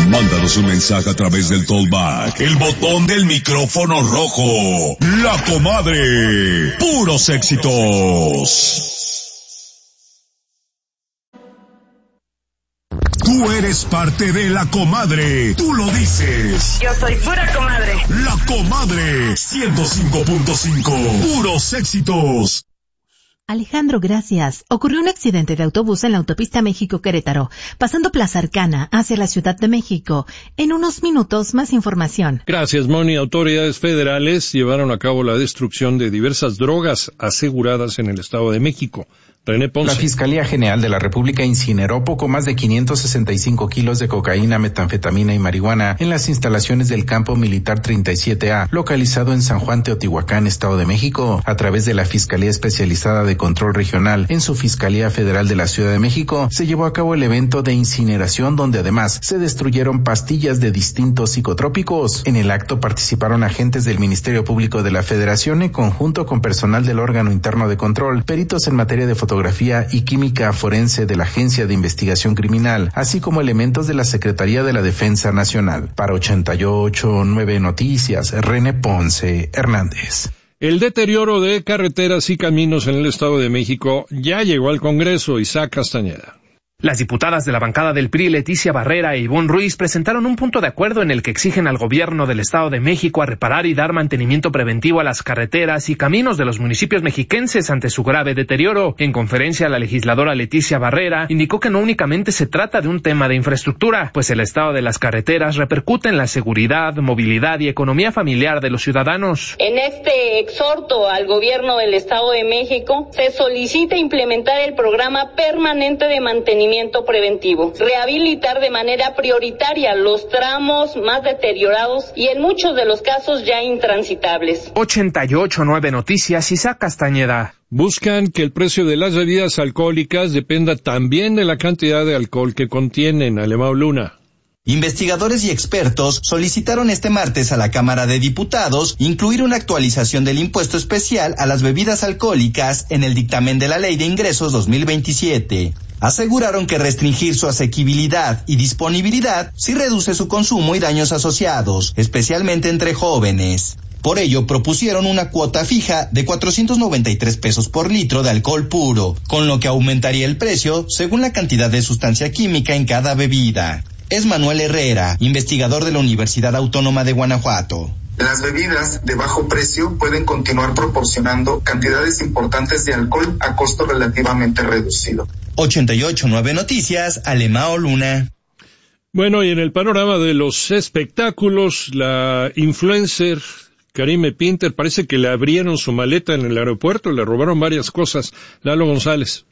Mándanos un mensaje a través del Talkback, el botón del micrófono rojo. La Comadre. Puros éxitos. Tú eres parte de La Comadre. Tú lo dices. Yo soy pura comadre. La Comadre 105.5. Puros éxitos. Alejandro, gracias. Ocurrió un accidente de autobús en la autopista México-Querétaro, pasando Plaza Arcana hacia la Ciudad de México. En unos minutos, más información. Gracias, Moni. Autoridades federales llevaron a cabo la destrucción de diversas drogas aseguradas en el Estado de México. René Ponce. La Fiscalía General de la República incineró poco más de 565 kilos de cocaína, metanfetamina y marihuana en las instalaciones del Campo Militar 37A, localizado en San Juan Teotihuacán, Estado de México. A través de la Fiscalía Especializada de Control Regional en su Fiscalía Federal de la Ciudad de México, se llevó a cabo el evento de incineración, donde además se destruyeron pastillas de distintos psicotrópicos. En el acto participaron agentes del Ministerio Público de la Federación en conjunto con personal del órgano interno de control, peritos en materia de fotografía y química forense de la Agencia de Investigación Criminal, así como elementos de la Secretaría de la Defensa Nacional. Para 88.9 Noticias, René Ponce Hernández. El deterioro de carreteras y caminos en el Estado de México ya llegó al Congreso. Isaac Castañeda. Las diputadas de la bancada del PRI, Leticia Barrera e Ivonne Ruiz, presentaron un punto de acuerdo en el que exigen al gobierno del Estado de México a reparar y dar mantenimiento preventivo a las carreteras y caminos de los municipios mexiquenses ante su grave deterioro. En conferencia, la legisladora Leticia Barrera indicó que no únicamente se trata de un tema de infraestructura, pues el estado de las carreteras repercute en la seguridad, movilidad y economía familiar de los ciudadanos. En este exhorto al gobierno del Estado de México, se solicita implementar el programa permanente de mantenimiento preventivo, rehabilitar de manera prioritaria los tramos más deteriorados y en muchos de los casos ya intransitables. 88.9 Noticias, Isaac Castañeda. Buscan que el precio de las bebidas alcohólicas dependa también de la cantidad de alcohol que contienen. Alemão Luna. Investigadores y expertos solicitaron este martes a la Cámara de Diputados incluir una actualización del impuesto especial a las bebidas alcohólicas en el dictamen de la Ley de Ingresos 2027. Aseguraron que restringir su asequibilidad y disponibilidad sí reduce su consumo y daños asociados, especialmente entre jóvenes. Por ello, propusieron una cuota fija de 493 pesos por litro de alcohol puro, con lo que aumentaría el precio según la cantidad de sustancia química en cada bebida. Es Manuel Herrera, investigador de la Universidad Autónoma de Guanajuato. Las bebidas de bajo precio pueden continuar proporcionando cantidades importantes de alcohol a costo relativamente reducido. 88.9 Noticias, Alemão Luna. Bueno, y en el panorama de los espectáculos, la influencer Karime Pinter parece que le abrieron su maleta en el aeropuerto, le robaron varias cosas. Lalo González.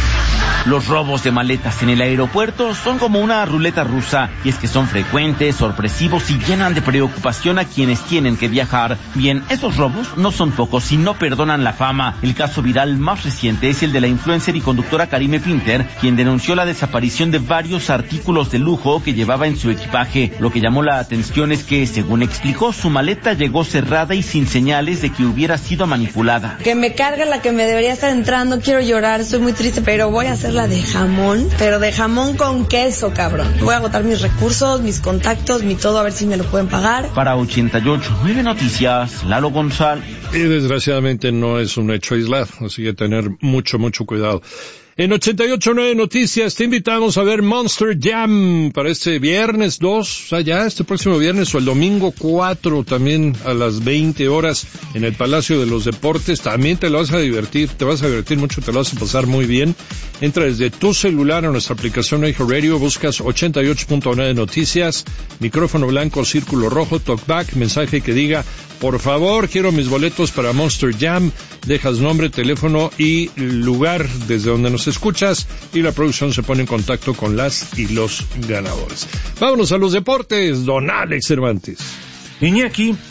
Los robos de maletas en el aeropuerto son como una ruleta rusa, y es que son frecuentes, sorpresivos y llenan de preocupación a quienes tienen que viajar. Bien, esos robos no son pocos y no perdonan la fama. El caso viral más reciente es el de la influencer y conductora Karime Pinter, quien denunció la desaparición de varios artículos de lujo que llevaba en su equipaje. Lo que llamó la atención es que, según explicó, su maleta llegó cerrada y sin señales de que hubiera sido manipulada. Que me carga la que me debería estar entrando, quiero llorar, estoy muy triste, pero voy a hacer la de jamón, pero de jamón con queso, cabrón. Voy a agotar mis recursos, mis contactos, mi todo, a ver si me lo pueden pagar. Para 88.9 Noticias, Lalo González. Y desgraciadamente no es un hecho aislado, así que tener mucho cuidado. En 88.9 Noticias te invitamos a ver Monster Jam para este viernes 2, o sea, ya este próximo viernes, o el domingo 4, también a las 20 horas en el Palacio de los Deportes. También te vas a divertir mucho, te lo vas a pasar muy bien. Entra desde tu celular a nuestra aplicación iHeartRadio, buscas 88.9 Noticias, micrófono blanco, círculo rojo, talkback, mensaje que diga, por favor, quiero mis boletos para Monster Jam, dejas nombre, teléfono y lugar desde donde nos escuchas y la producción se pone en contacto con las y los ganadores. Vámonos a los deportes, don Alex Cervantes. Iñaki,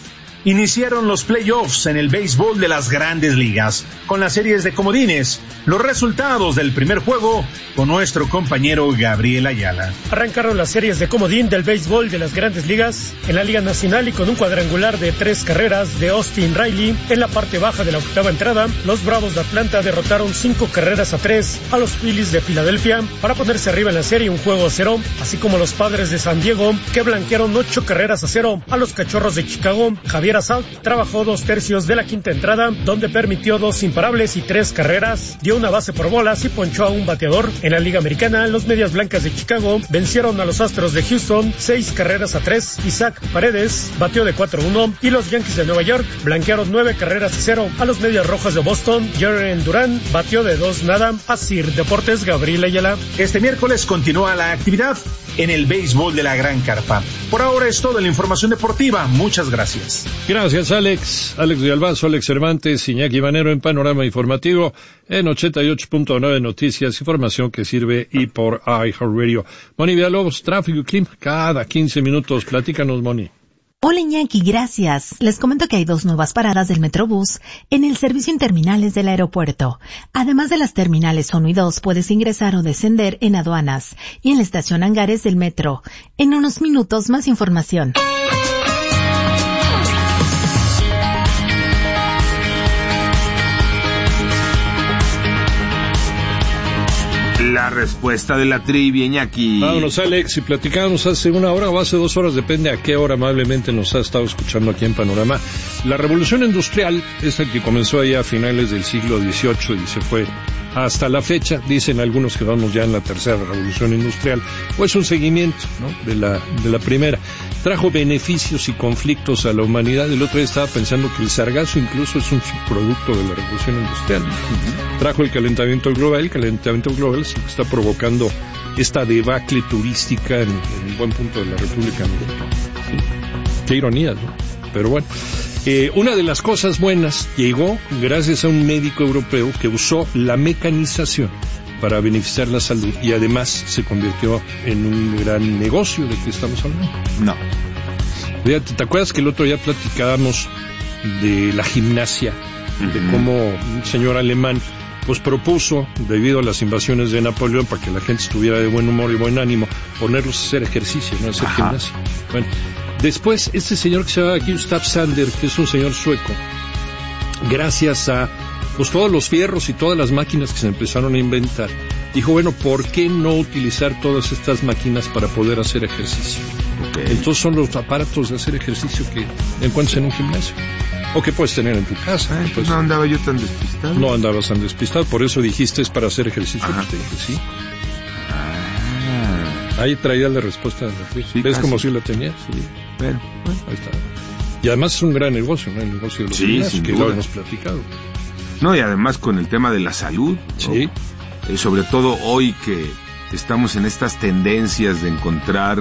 Iniciaron los playoffs en el béisbol de las Grandes Ligas, con las series de comodines. Los resultados del primer juego con nuestro compañero Gabriel Ayala. Arrancaron las series de comodín del béisbol de las Grandes Ligas en la Liga Nacional y con un cuadrangular de 3 carreras de Austin Riley en la parte baja de la octava entrada, los Bravos de Atlanta derrotaron 5-3 a los Phillies de Filadelfia para ponerse arriba en la serie 1-0, así como los Padres de San Diego que blanquearon 8-0 a los Cachorros de Chicago. Javier Assad trabajó 2/3 de la quinta entrada, donde permitió 2 imparables y 3 carreras, dio una base por bolas y ponchó a un bateador. En la Liga Americana, los Medias Blancas de Chicago vencieron a los Astros de Houston 6-3. Isaac Paredes batió de 4-1 y los Yankees de Nueva York blanquearon 9-0 a los Medias Rojas de Boston. Jaren Durán batió de 2-0. Asir Deportes, Gabriel Ayala. Este miércoles continúa la actividad en el béisbol de la Gran Carpa. Por ahora es toda la información deportiva. Muchas gracias. Gracias, Alex. Alex de Albazo, Alex Cervantes, Iñaki Manero en Panorama Informativo en 88.9 Noticias, información que sirve y por iHeartRadio. Moni Villalobos, tráfico y clima cada 15 minutos. Platícanos, Moni. Hola Iñaki, gracias. Les comento que hay 2 nuevas paradas del Metrobús en el servicio en terminales del aeropuerto. Además de las terminales 1 y 2, puedes ingresar o descender en aduanas y en la estación Hangares del metro. En unos minutos, más información. La respuesta de la trivia, Iñaki. Vámonos, Alex, y platicábamos hace 1 hora o hace 2 horas, depende a qué hora amablemente nos ha estado escuchando aquí en Panorama. La revolución industrial, esta que comenzó allá a finales del siglo XVIII y se fue hasta la fecha, dicen algunos que vamos ya en la tercera revolución industrial, o es un seguimiento, ¿no?, de la primera. Trajo beneficios y conflictos a la humanidad. El otro día estaba pensando que el sargazo incluso es un subproducto de la revolución industrial. Trajo el calentamiento global es el que está provocando esta debacle turística en un buen punto de la República Mexicana. Sí. Qué ironía, ¿no? Pero bueno. Una de las cosas buenas llegó gracias a un médico europeo que usó la mecanización para beneficiar la salud y además se convirtió en un gran negocio. ¿De qué estamos hablando? No. Fíjate, ¿te acuerdas que el otro día platicábamos de la gimnasia? De cómo un señor alemán pues propuso, debido a las invasiones de Napoleón, para que la gente estuviera de buen humor y buen ánimo, ponerlos a hacer ejercicio, no hacer gimnasia. Bueno, después este señor que se llama Gustav Sander, que es un señor sueco, gracias a pues todos los fierros y todas las máquinas que se empezaron a inventar, dijo, bueno, ¿por qué no utilizar todas estas máquinas para poder hacer ejercicio? Entonces son los aparatos de hacer ejercicio que encuentras en un gimnasio o que puedes tener en tu casa. Pues no andaba yo tan despistado. No andabas tan despistado, por eso dijiste es para hacer ejercicio. Pues te dije sí. Ahí traía la respuesta de la quiz. Sí, ¿ves como si la tenías? Sí. Bueno, ahí está. Y además es un gran negocio, ¿no? El negocio de los gimnasios, que lo hemos platicado. No, y además con el tema de la salud. Sí. Sobre todo hoy que estamos en estas tendencias de encontrar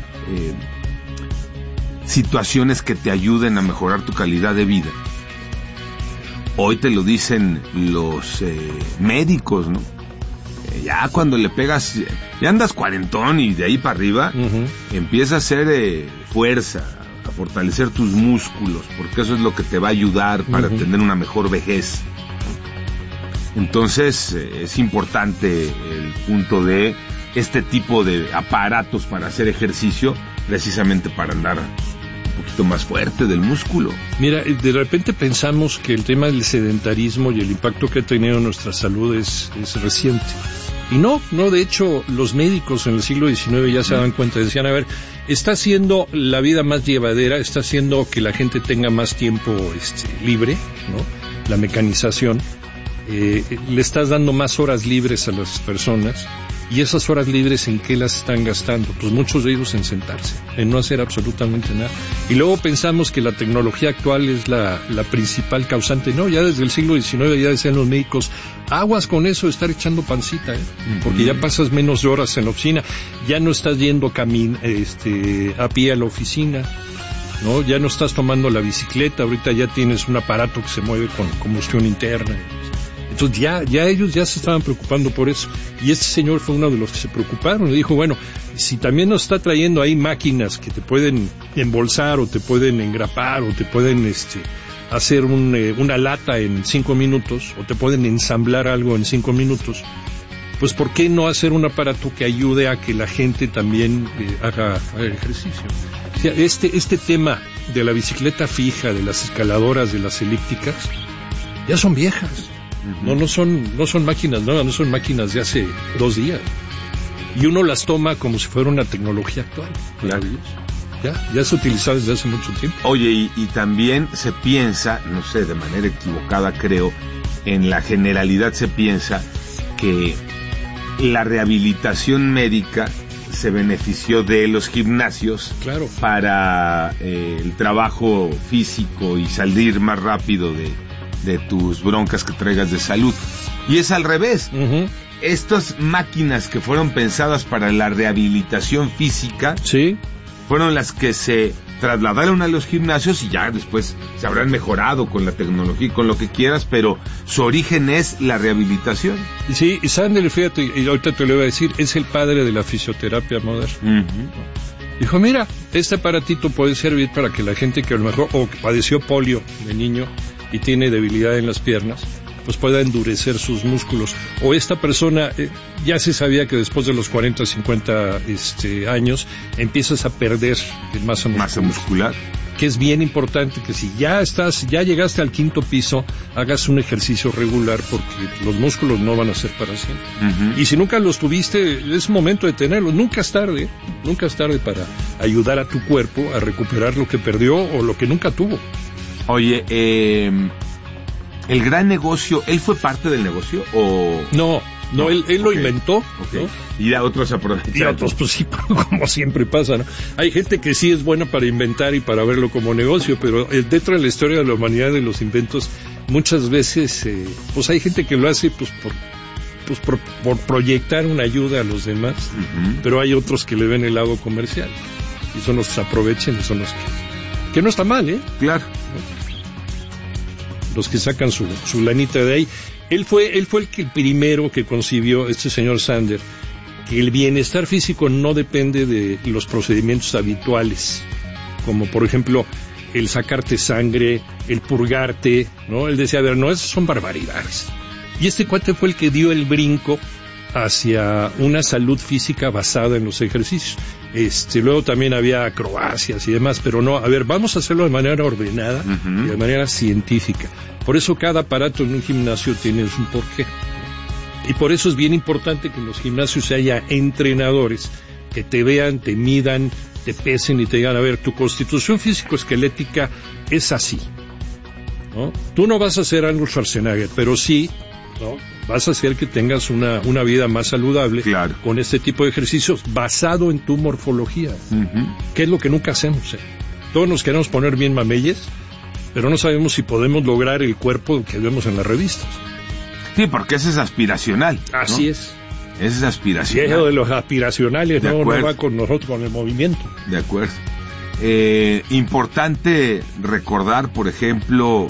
situaciones que te ayuden a mejorar tu calidad de vida. Hoy te lo dicen los médicos, ¿no? Ya cuando le pegas, ya andas cuarentón y de ahí para arriba, empieza a hacer fuerza, a fortalecer tus músculos, porque eso es lo que te va a ayudar para tener una mejor vejez. Entonces es importante el punto de este tipo de aparatos para hacer ejercicio, precisamente para andar un poquito más fuerte del músculo. Mira, de repente pensamos que el tema del sedentarismo y el impacto que ha tenido en nuestra salud es reciente. Y no, de hecho, los médicos en el siglo XIX ya se daban cuenta, decían, a ver, está haciendo la vida más llevadera, está haciendo que la gente tenga más tiempo libre, ¿no? La mecanización, le estás dando más horas libres a las personas, y esas horas libres, ¿en qué las están gastando? Pues muchos de ellos en sentarse, en no hacer absolutamente nada. Y luego pensamos que la tecnología actual es la principal causante. No, ya desde el siglo XIX ya decían los médicos, aguas con eso de estar echando pancita, porque ya pasas menos horas en la oficina, ya no estás yendo a pie a la oficina, ¿no? Ya no estás tomando la bicicleta, ahorita ya tienes un aparato que se mueve con combustión interna. Entonces Entonces ya ellos ya se estaban preocupando por eso. Y este señor fue uno de los que se preocuparon. Le dijo, bueno, si también nos está trayendo ahí máquinas que te pueden embolsar o te pueden engrapar o te pueden hacer una lata en 5 minutos o te pueden ensamblar algo en 5 minutos, pues ¿por qué no hacer un aparato que ayude a que la gente también haga ejercicio? O sea, este tema de la bicicleta fija, de las escaladoras, de las elípticas, ya son viejas. No son máquinas nuevas, no son máquinas de hace 2 días. Y uno las toma como si fuera una tecnología actual. Claro. Ya se utiliza desde hace mucho tiempo. Oye, y también se piensa, no sé, de manera equivocada creo, en la generalidad se piensa que la rehabilitación médica se benefició de los gimnasios, claro, para el trabajo físico y salir más rápido de tus broncas que traigas de salud. Y es al revés. Uh-huh. Estas máquinas que fueron pensadas para la rehabilitación física, sí, fueron las que se trasladaron a los gimnasios y ya después se habrán mejorado con la tecnología y con lo que quieras, pero su origen es la rehabilitación. Sí, y Sander, fíjate, y ahorita te lo voy a decir, es el padre de la fisioterapia moderna. Uh-huh. Dijo, mira, este aparatito puede servir para que la gente que a lo mejor o que padeció polio de niño y tiene debilidad en las piernas, pues pueda endurecer sus músculos. O esta persona, ya se sabía que después de los 40, 50 años, empiezas a perder masa muscular. Que es bien importante que si ya llegaste al 5º piso, hagas un ejercicio regular porque los músculos no van a ser para siempre. Uh-huh. Y si nunca los tuviste, es momento de tenerlos. Nunca es tarde para ayudar a tu cuerpo a recuperar lo que perdió o lo que nunca tuvo. Oye, el gran negocio, ¿él fue parte del negocio o...? No, él lo inventó, okay, ¿no? Y a otros aprovecharon. Y a otros, pues sí, como siempre pasa, ¿no? Hay gente que sí es buena para inventar y para verlo como negocio, pero dentro de la historia de la humanidad de los inventos, muchas veces, pues hay gente que lo hace, por proyectar una ayuda a los demás, uh-huh, pero hay otros que le ven el lado comercial, y son los que se aprovechen, y son los que no está mal, Claro. Los que sacan su lanita de ahí. Él fue el primero que concibió, este señor Sander, que el bienestar físico no depende de los procedimientos habituales, como por ejemplo el sacarte sangre, el purgarte, ¿no? Él decía, a ver, no, esas son barbaridades. Y este cuate fue el que dio el brinco hacia una salud física basada en los ejercicios. Luego también había acrobacias y demás, pero no, a ver, vamos a hacerlo de manera ordenada, uh-huh, y de manera científica. Por eso cada aparato en un gimnasio tiene un porqué. Y por eso es bien importante que en los gimnasios haya entrenadores que te vean, te midan, te pesen y te digan, a ver, tu constitución físico-esquelética es así, ¿no? Tú no vas a ser Arnold Schwarzenegger, pero sí, ¿no?, vas a hacer que tengas una vida más saludable, claro, con este tipo de ejercicios basado en tu morfología, uh-huh, que es lo que nunca hacemos. Todos nos queremos poner bien mameyes, pero no sabemos si podemos lograr el cuerpo que vemos en las revistas. Sí, porque ese es aspiracional, ¿no? Así es. Ese es aspiracional. Y eso de los aspiracionales no va con nosotros, con el movimiento. De acuerdo. Importante recordar, por ejemplo,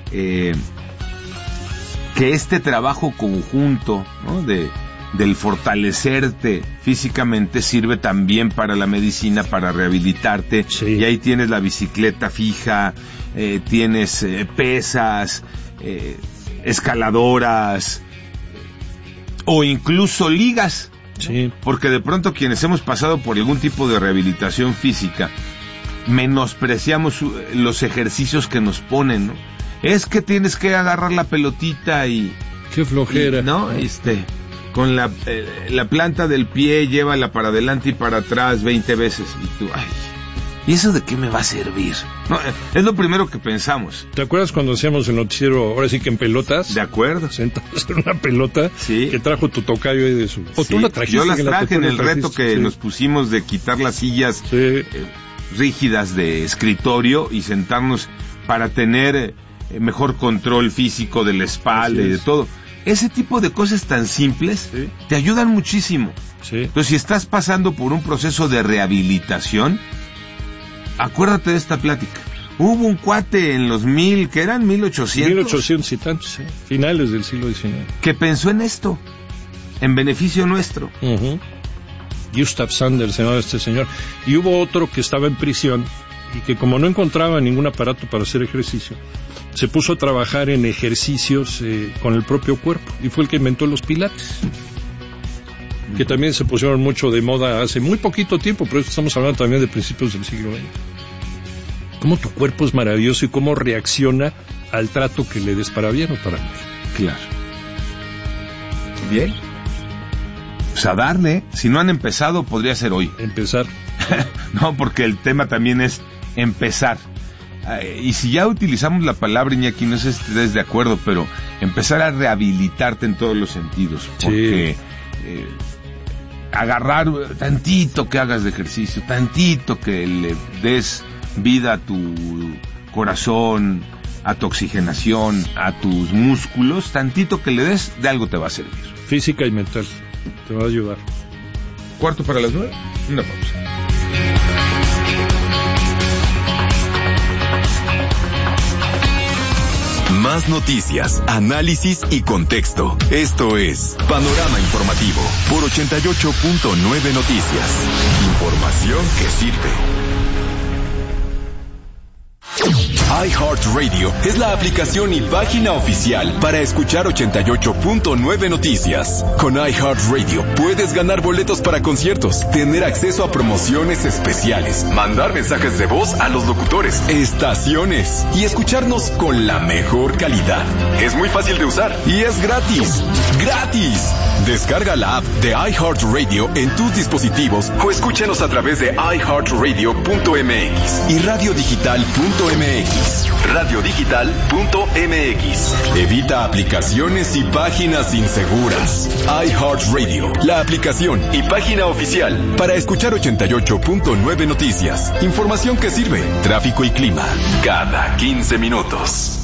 que este trabajo conjunto, ¿no?, del fortalecerte físicamente sirve también para la medicina, para rehabilitarte. Sí. Y ahí tienes la bicicleta fija, tienes pesas, escaladoras o incluso ligas, ¿no? Sí. Porque de pronto quienes hemos pasado por algún tipo de rehabilitación física menospreciamos los ejercicios que nos ponen, ¿no? Es que tienes que agarrar la pelotita y... ¡Qué flojera! ¿No? Con la planta del pie, llévala para adelante y para atrás 20 veces. Y tú, ay, ¿y eso de qué me va a servir? No, es lo primero que pensamos. ¿Te acuerdas cuando hacíamos el noticiero, ahora sí que en pelotas? De acuerdo. Sentados en una pelota, sí, que trajo tu tocayo ahí de su... ¿O sí, tú la trajiste? Yo las traje en el reto que sí, nos pusimos de quitar las sillas, sí, rígidas de escritorio y sentarnos para tener mejor control físico de la espalda y de todo. Ese tipo de cosas tan simples, sí, te ayudan muchísimo. Sí. Entonces, si estás pasando por un proceso de rehabilitación, acuérdate de esta plática. Hubo un cuate en los 1800. 1800 y tantos, finales del siglo XIX. Que pensó en esto, en beneficio nuestro. Gustav Sanders se llamaba este señor. Y hubo otro que estaba en prisión y que como no encontraba ningún aparato para hacer ejercicio, se puso a trabajar en ejercicios con el propio cuerpo. Y fue el que inventó los pilates. Que también se pusieron mucho de moda hace muy poquito tiempo, pero estamos hablando también de principios del siglo XX. Cómo tu cuerpo es maravilloso y cómo reacciona al trato que le des para bien o para mal. Claro. Bien. Pues a darle. Si no han empezado, podría ser hoy. Empezar. No, porque el tema también es empezar. Y si ya utilizamos la palabra, Iñaki, no sé si estés de acuerdo, pero empezar a rehabilitarte en todos los sentidos. Porque agarrar tantito que hagas de ejercicio, tantito que le des vida a tu corazón, a tu oxigenación, a tus músculos, tantito que le des, de algo te va a servir. Física y mental, te va a ayudar. 8:45, una pausa. Más noticias, análisis y contexto. Esto es Panorama Informativo por 88.9 Noticias. Información que sirve. iHeartRadio es la aplicación y página oficial para escuchar 88.9 Noticias. Con iHeartRadio puedes ganar boletos para conciertos, tener acceso a promociones especiales, mandar mensajes de voz a los locutores, estaciones y escucharnos con la mejor calidad. Es muy fácil de usar y es gratis. ¡Gratis! Descarga la app de iHeartRadio en tus dispositivos o escúchanos a través de iHeartRadio.mx y radiodigital.mx. Radiodigital.mx. Evita aplicaciones y páginas inseguras. iHeartRadio, la aplicación y página oficial para escuchar 88.9 Noticias. Información que sirve. Tráfico y clima cada 15 minutos.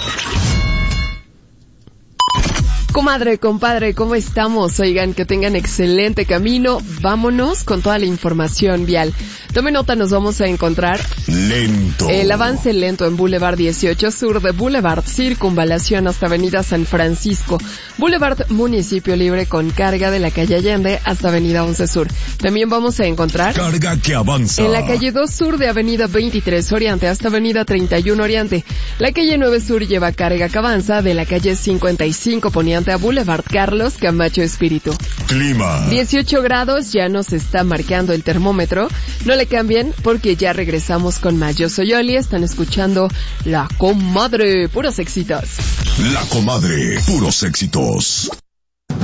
Comadre, compadre, ¿cómo estamos? Oigan, que tengan excelente camino. Vámonos con toda la información vial. Tome nota, nos vamos a encontrar lento. El avance lento en Boulevard 18 Sur de Boulevard Circunvalación hasta Avenida San Francisco. Boulevard Municipio Libre con carga de la calle Allende hasta Avenida 11 Sur. También vamos a encontrar carga que avanza en la calle 2 Sur de Avenida 23 Oriente hasta Avenida 31 Oriente. La calle 9 Sur lleva carga que avanza de la calle 55 Poniente a Boulevard Carlos Camacho Espíritu. Clima. 18 grados, ya nos está marcando el termómetro. No le cambien porque ya regresamos con más. Yo soy Oli, están escuchando La Comadre, puros éxitos. La Comadre, puros éxitos.